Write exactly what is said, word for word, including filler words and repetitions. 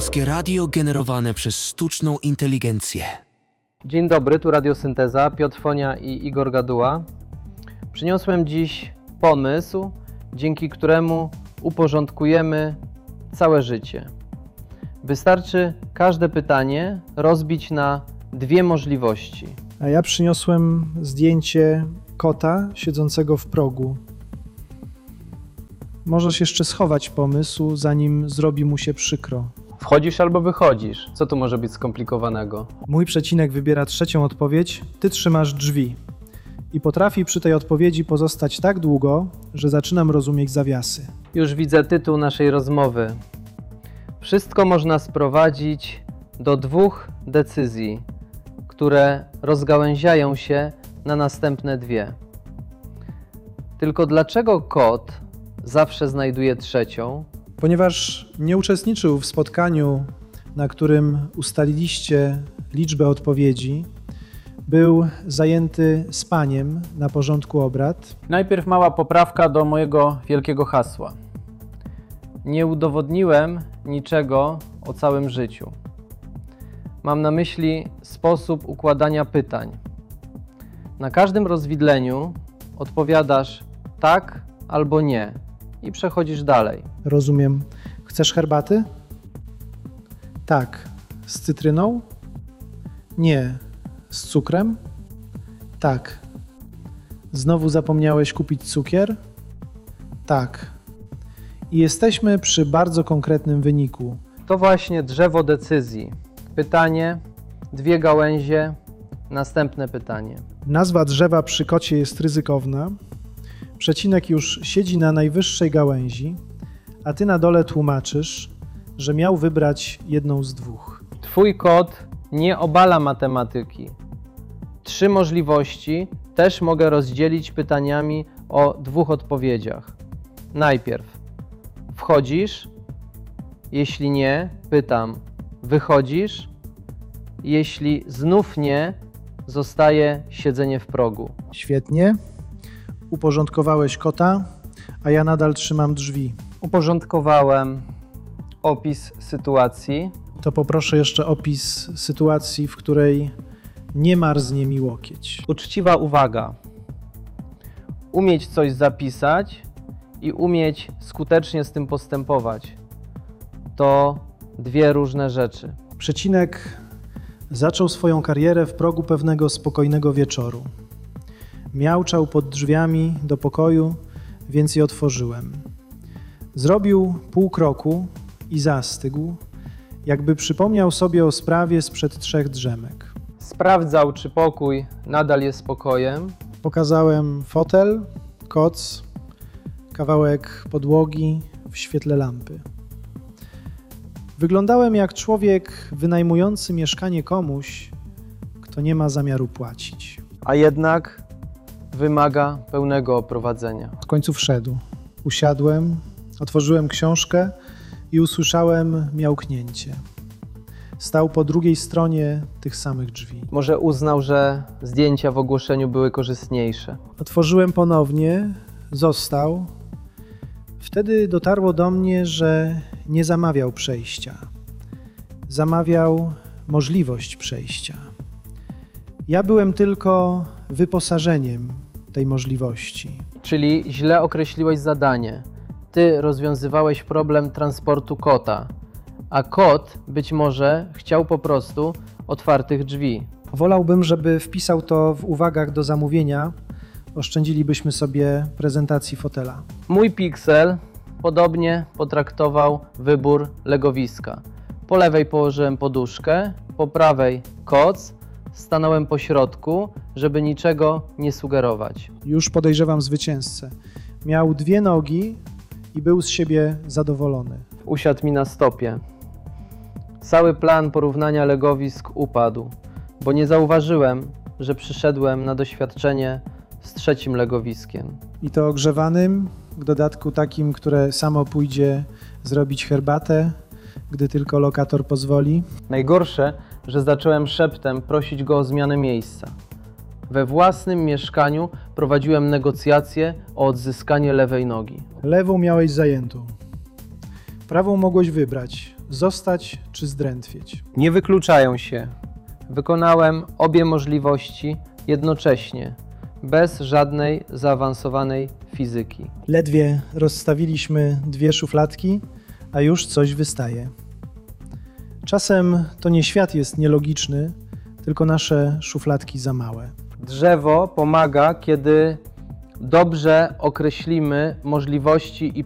Polskie radio generowane przez sztuczną inteligencję. Dzień dobry, tu Radiosynteza, Piotr Fonia i Igor Gaduła. Przyniosłem dziś pomysł, dzięki któremu uporządkujemy całe życie. Wystarczy każde pytanie rozbić na dwie możliwości. A ja przyniosłem zdjęcie kota siedzącego w progu. Możesz jeszcze schować pomysł, zanim zrobi mu się przykro. Wchodzisz albo wychodzisz. Co tu może być skomplikowanego? Mój przecinek wybiera trzecią odpowiedź, ty trzymasz drzwi. I potrafi przy tej odpowiedzi pozostać tak długo, że zaczynam rozumieć zawiasy. Już widzę tytuł naszej rozmowy. Wszystko można sprowadzić do dwóch decyzji, które rozgałęziają się na następne dwie. Tylko dlaczego kot zawsze znajduje trzecią? Ponieważ nie uczestniczył w spotkaniu, na którym ustaliliście liczbę odpowiedzi, był zajęty spaniem na porządku obrad. Najpierw mała poprawka do mojego wielkiego hasła. Nie udowodniłem niczego o całym życiu. Mam na myśli sposób układania pytań. Na każdym rozwidleniu odpowiadasz tak albo nie i przechodzisz dalej. Rozumiem. Chcesz herbaty? Tak. Z cytryną? Nie. Z cukrem? Tak. Znowu zapomniałeś kupić cukier? Tak. I jesteśmy przy bardzo konkretnym wyniku. To właśnie drzewo decyzji. Pytanie, dwie gałęzie, następne pytanie. Nazwa drzewa przy kocie jest ryzykowna. Przecinek już siedzi na najwyższej gałęzi, a ty na dole tłumaczysz, że miał wybrać jedną z dwóch. Twój kot nie obala matematyki. Trzy możliwości też mogę rozdzielić pytaniami o dwóch odpowiedziach. Najpierw wchodzisz, jeśli nie, pytam, wychodzisz, jeśli znów nie, zostaje siedzenie w progu. Świetnie. Uporządkowałeś kota, a ja nadal trzymam drzwi. Uporządkowałem opis sytuacji. To poproszę jeszcze opis sytuacji, w której nie marznie mi łokieć. Uczciwa uwaga. Umieć coś zapisać i umieć skutecznie z tym postępować. To dwie różne rzeczy. Przecinek zaczął swoją karierę w progu pewnego spokojnego wieczoru. Miauczał pod drzwiami do pokoju, więc je otworzyłem. Zrobił pół kroku i zastygł, jakby przypomniał sobie o sprawie sprzed trzech drzemek. Sprawdzał, czy pokój nadal jest pokojem. Pokazałem fotel, koc, kawałek podłogi w świetle lampy. Wyglądałem jak człowiek wynajmujący mieszkanie komuś, kto nie ma zamiaru płacić. A jednak wymaga pełnego oprowadzenia. W końcu wszedł. Usiadłem, otworzyłem książkę i usłyszałem miałknięcie. Stał po drugiej stronie tych samych drzwi. Może uznał, że zdjęcia w ogłoszeniu były korzystniejsze. Otworzyłem ponownie, został. Wtedy dotarło do mnie, że nie zamawiał przejścia. Zamawiał możliwość przejścia. Ja byłem tylko wyposażeniem tej możliwości. Czyli źle określiłeś zadanie. Ty rozwiązywałeś problem transportu kota, a kot być może chciał po prostu otwartych drzwi. Wolałbym, żeby wpisał to w uwagach do zamówienia. Oszczędzilibyśmy sobie prezentacji fotela. Mój Pixel podobnie potraktował wybór legowiska. Po lewej położyłem poduszkę, po prawej koc, stanąłem po środku, żeby niczego nie sugerować. Już podejrzewam zwycięzcę. Miał dwie nogi i był z siebie zadowolony. Usiadł mi na stopie. Cały plan porównania legowisk upadł, bo nie zauważyłem, że przyszedłem na doświadczenie z trzecim legowiskiem. I to ogrzewanym, w dodatku takim, które samo pójdzie zrobić herbatę, gdy tylko lokator pozwoli. Najgorsze, że zacząłem szeptem prosić go o zmianę miejsca. We własnym mieszkaniu prowadziłem negocjacje o odzyskanie lewej nogi. Lewą miałeś zajętą. Wprawą mogłeś wybrać, zostać czy zdrętwieć. Nie wykluczają się. Wykonałem obie możliwości jednocześnie, bez żadnej zaawansowanej fizyki. Ledwie rozstawiliśmy dwie szufladki, a już coś wystaje. Czasem to nie świat jest nielogiczny, tylko nasze szufladki za małe. Drzewo pomaga, kiedy dobrze określimy możliwości i